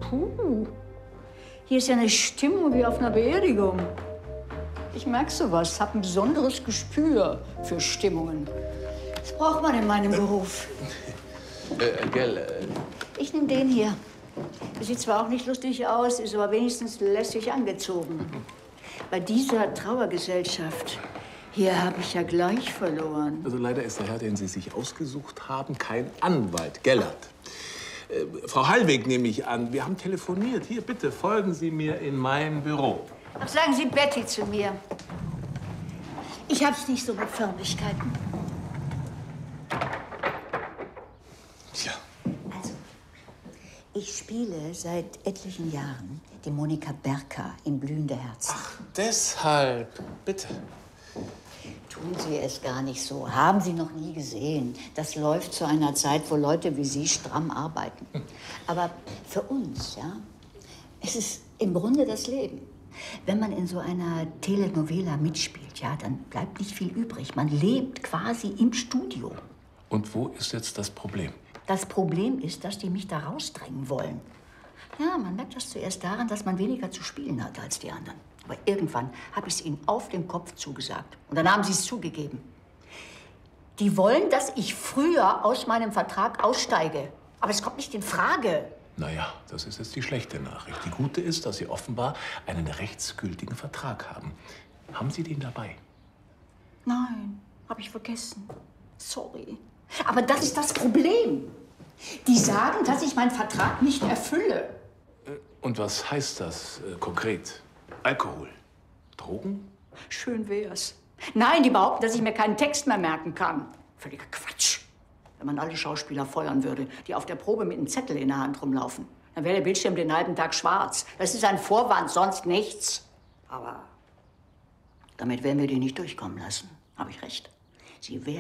Puh. Hier ist ja eine Stimmung wie auf einer Beerdigung. Ich merke sowas, habe ein besonderes Gespür für Stimmungen. Das braucht man in meinem Beruf. Ich nehme den hier. Sieht zwar auch nicht lustig aus, ist aber wenigstens lässig angezogen. Bei dieser Trauergesellschaft, hier habe ich ja gleich verloren. Also leider ist der Herr, den Sie sich ausgesucht haben, kein Anwalt, Gellert. Frau Hallweg nehme ich an. Wir haben telefoniert. Hier, bitte, folgen Sie mir in mein Büro. Ach, sagen Sie Betty zu mir. Ich hab's nicht so mit Förmlichkeiten. Tja. Also, ich spiele seit etlichen Jahren die Monika Berka in Blühende Herzen. Ach, deshalb. Bitte. Tun Sie es gar nicht so. Haben Sie noch nie gesehen. Das läuft zu einer Zeit, wo Leute wie Sie stramm arbeiten. Aber für uns, ja, es ist im Grunde das Leben. Wenn man in so einer Telenovela mitspielt, ja, dann bleibt nicht viel übrig. Man lebt quasi im Studio. Und wo ist jetzt das Problem? Das Problem ist, dass die mich da rausdrängen wollen. Ja, man merkt das zuerst daran, dass man weniger zu spielen hat als die anderen. Aber irgendwann habe ich es ihnen auf den Kopf zugesagt. Und dann haben sie es zugegeben. Die wollen, dass ich früher aus meinem Vertrag aussteige. Aber es kommt nicht in Frage. Naja, das ist jetzt die schlechte Nachricht. Die gute ist, dass Sie offenbar einen rechtsgültigen Vertrag haben. Haben Sie den dabei? Nein, habe ich vergessen. Sorry. Aber das ist das Problem. Die sagen, dass ich meinen Vertrag nicht erfülle. Und was heißt das konkret? Alkohol? Drogen? Schön wär's. Nein, die behaupten, dass ich mir keinen Text mehr merken kann. Völliger Quatsch. Wenn man alle Schauspieler feuern würde, die auf der Probe mit einem Zettel in der Hand rumlaufen, dann wäre der Bildschirm den halben Tag schwarz. Das ist ein Vorwand, sonst nichts. Aber damit werden wir die nicht durchkommen lassen. Habe ich recht. Sie werden